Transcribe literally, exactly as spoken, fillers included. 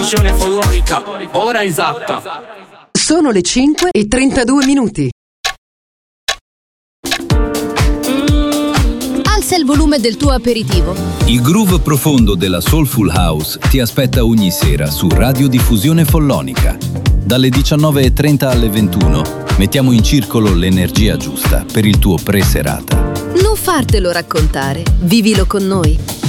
diffusione follonica, ora esatta. Sono le cinque e trentadue minuti. Alza il volume del tuo aperitivo. Il groove profondo della Soulful House ti aspetta ogni sera su Radiodiffusione Follonica. Dalle diciannove e trenta alle ventuno mettiamo in circolo l'energia giusta per il tuo pre-serata. Non fartelo raccontare, vivilo con noi.